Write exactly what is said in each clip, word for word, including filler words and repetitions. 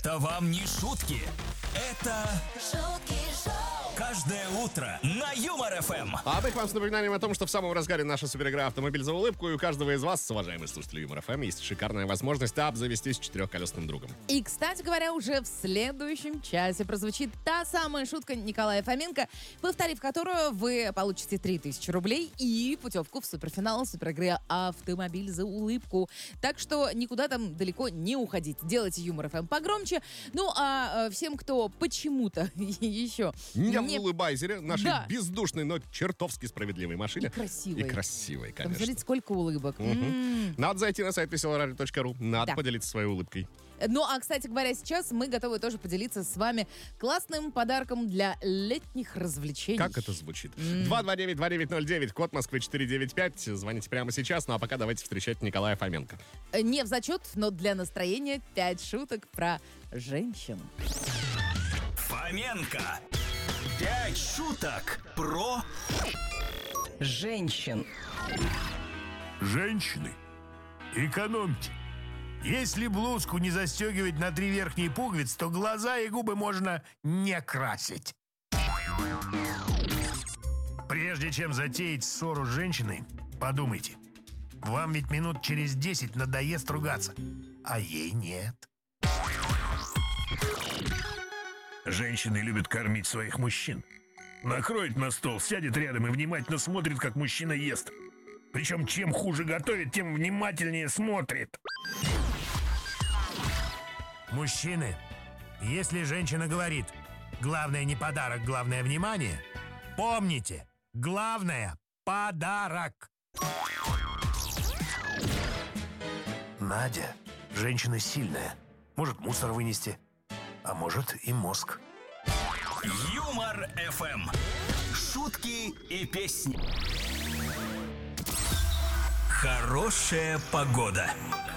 Это вам не шутки. Это шутки шоу. Каждое утро на Юмор-ФМ. А мы к вам с напоминанием о том, что в самом разгаре наша суперигра «Автомобиль за улыбку», и у каждого из вас, уважаемые слушатели Юмор-ФМ, есть шикарная возможность обзавестись четырехколесным другом. И, кстати говоря, уже в следующем часе прозвучит та самая шутка Николая Фоменко, повторив которую вы получите три тысячи рублей и путевку в суперфинал суперигры «Автомобиль за улыбку». Так что никуда там далеко не уходите. Делайте Юмор-ФМ погромче. Ну, а всем, кто почему-то еще... Не в улыбайзере, нашей Да. бездушной, но чертовски справедливой машине. И красивой. И красивой, Там, конечно. смотрите, сколько улыбок. Мгм. М. Надо зайти на сайт веселое радио точка ру. Надо Да. поделиться своей улыбкой. Ну, а, кстати говоря, сейчас мы готовы тоже поделиться с вами классным подарком для летних развлечений. Как это звучит? два два девять два девять ноль девять, код Москвы четыре девять пять. Звоните прямо сейчас. Ну а пока давайте встречать Николая Фоменко. Не в зачет, но для настроения пять шуток про женщин. Фоменко. Пять шуток про Женщин. Женщины, экономьте. Если блузку не застегивать на три верхние пуговицы, то глаза и губы можно не красить. Прежде чем затеять ссору с женщиной, подумайте. Вам ведь минут через десять надоест ругаться, а ей нет. Женщины любят кормить своих мужчин. Накроет на стол, сядет рядом и внимательно смотрит, как мужчина ест. Причем чем хуже готовит, тем внимательнее смотрит. Мужчины, если женщина говорит «главное не подарок, главное внимание», помните, главное – подарок. Надя – женщина сильная. Может мусор вынести, а может и мозг. Юмор-ФМ. Шутки и песни. Хорошая погода.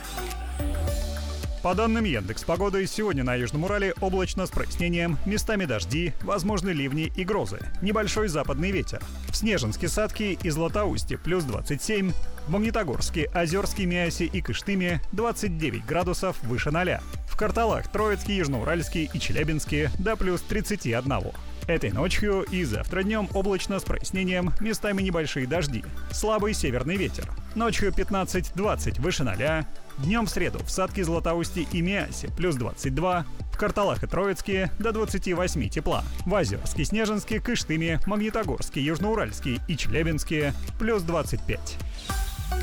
По данным Яндекс.Погоды, сегодня на Южном Урале облачно с прояснением, местами дожди, возможны ливни и грозы. Небольшой западный ветер. В Снежинске, Садке и Златоусте плюс двадцать семь, в Магнитогорске, Озерске, Миасе и Кыштыме двадцать девять градусов выше ноля. В Карталах, Троицке, Южноуральске и Челябинске до плюс тридцать один. Этой ночью и завтра днем облачно с прояснением, местами небольшие дожди. Слабый северный ветер. Ночью пятнадцать-двадцать выше ноля. Днем в среду в Садке, Златоусте и Миасе плюс двадцать два. В Карталах и Троицке до двадцати восьми тепла. В Озерске, Снежинске, Кыштыме, Магнитогорске, Южноуральске и Челябинске плюс двадцать пять.